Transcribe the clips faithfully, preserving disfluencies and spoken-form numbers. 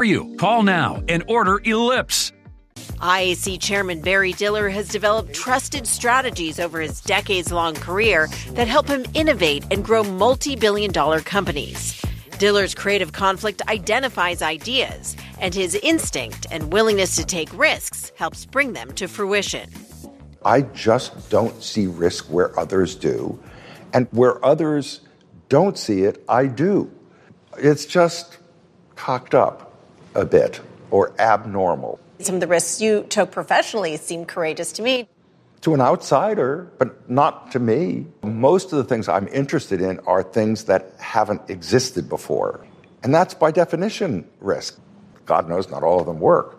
for you. Call now and order Ellipse. I A C Chairman Barry Diller has developed trusted strategies over his decades-long career that help him innovate and grow multi-billion dollar companies. Diller's creative conflict identifies ideas, and his instinct and willingness to take risks helps bring them to fruition. I just don't see risk where others do, and where others don't see it, I do. It's just cocked up a bit or abnormal. Some of the risks you took professionally seem courageous to me. To an outsider, but not to me. Most of the things I'm interested in are things that haven't existed before. And that's by definition risk. God knows not all of them work.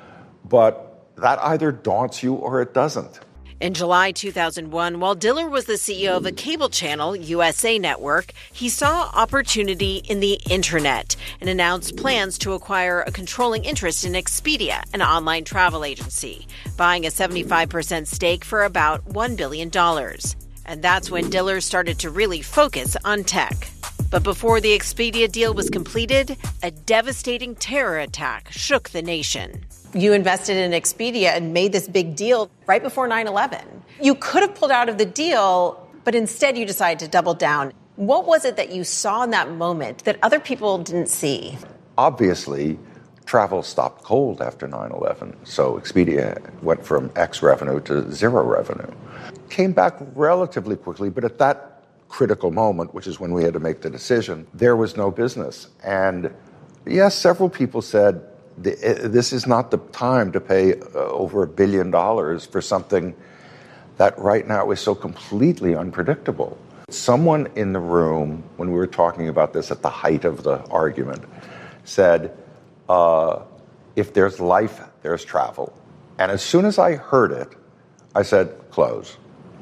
But that either daunts you or it doesn't. In July two thousand one, while Diller was the C E O of a cable channel, U S A Network, he saw opportunity in the internet and announced plans to acquire a controlling interest in Expedia, an online travel agency, buying a seventy-five percent stake for about one billion dollars. And that's when Diller started to really focus on tech. But before the Expedia deal was completed, a devastating terror attack shook the nation. You invested in Expedia and made this big deal right before nine eleven. You could have pulled out of the deal, but instead you decided to double down. What was it that you saw in that moment that other people didn't see? Obviously, travel stopped cold after nine eleven, so Expedia went from X revenue to zero revenue. Came back relatively quickly, but at that critical moment, which is when we had to make the decision, there was no business. And yes, several people said, this is not the time to pay uh, over a billion dollars for something that right now is so completely unpredictable. Someone in the room, when we were talking about this at the height of the argument, said, uh, if there's life, there's travel. And as soon as I heard it, I said, close.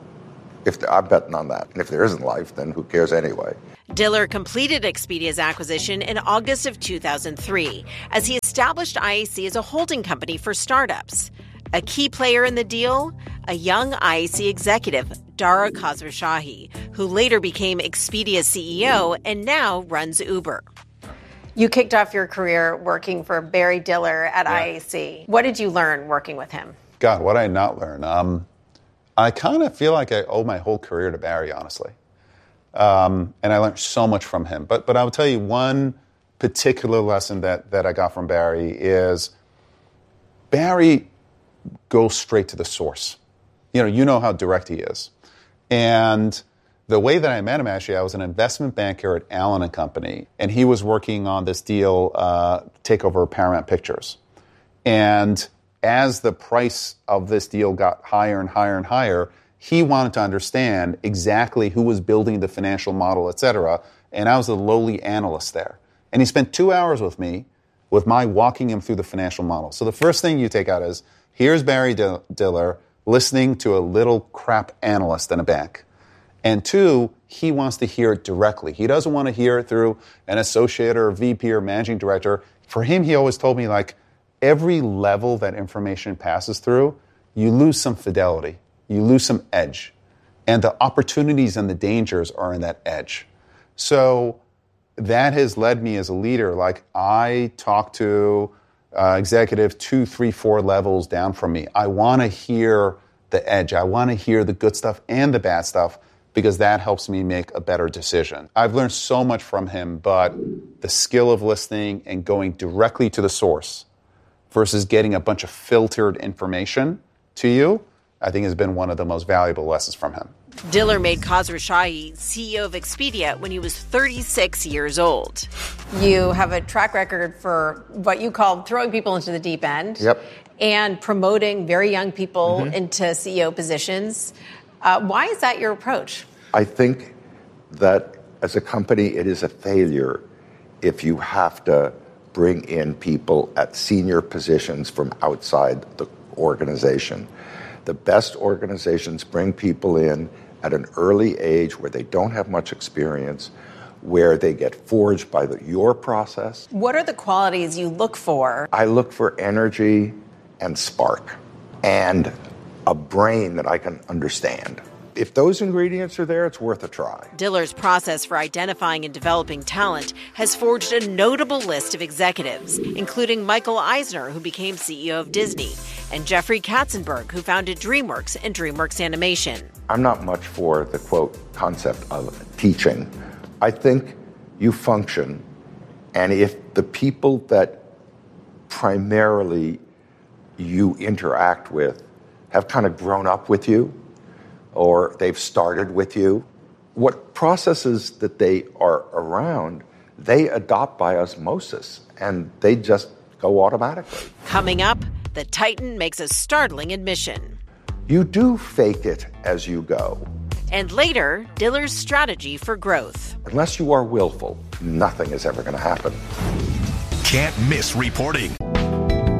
If the, I'm betting on that. And if there isn't life, then who cares anyway? Diller completed Expedia's acquisition in August of two thousand three as he established I A C as a holding company for startups. A key player in the deal, a young I A C executive, Dara Khosrowshahi, who later became Expedia's C E O and now runs Uber. You kicked off your career working for Barry Diller at yeah. I A C. What did you learn working with him? God, what did I not learn? Um, I kind of feel like I owe my whole career to Barry, honestly. Um, and I learned so much from him. But but I will tell you one particular lesson that, that I got from Barry is Barry goes straight to the source. You know, you know how direct he is. And the way that I met him, actually, I was an investment banker at Allen and Company, and he was working on this deal, uh, takeover of Paramount Pictures. And as the price of this deal got higher and higher and higher, he wanted to understand exactly who was building the financial model, et cetera. And I was a lowly analyst there. And he spent two hours with me, with my walking him through the financial model. So the first thing you take out is, here's Barry Diller listening to a little crap analyst in a bank. And two, he wants to hear it directly. He doesn't want to hear it through an associate or V P or managing director. For him, he always told me, like, every level that information passes through, you lose some fidelity. You lose some edge. And the opportunities and the dangers are in that edge. So that has led me as a leader. Like, I talk to uh, executive two, three, four levels down from me. I want to hear the edge. I want to hear the good stuff and the bad stuff because that helps me make a better decision. I've learned so much from him, but the skill of listening and going directly to the source versus getting a bunch of filtered information to you, I think has been one of the most valuable lessons from him. Diller made Khosrowshahi C E O of Expedia when he was thirty-six years old. You have a track record for what you call throwing people into the deep end. Yep. And promoting very young people mm-hmm. into C E O positions. Uh, why is that your approach? I think that as a company, it is a failure if you have to bring in people at senior positions from outside the organization. The best organizations bring people in at an early age where they don't have much experience, where they get forged by the, your process. What are the qualities you look for? I look for energy and spark and a brain that I can understand. If those ingredients are there, it's worth a try. Diller's process for identifying and developing talent has forged a notable list of executives, including Michael Eisner, who became C E O of Disney, and Jeffrey Katzenberg, who founded DreamWorks and DreamWorks Animation. I'm not much for the, quote, concept of teaching. I think you function, and if the people that primarily you interact with have kind of grown up with you, or they've started with you, what processes that they are around, they adopt by osmosis, and they just go automatically. Coming up, the Titan makes a startling admission. You do fake it as you go. And later, Diller's strategy for growth. Unless you are willful, nothing is ever going to happen. Can't miss reporting.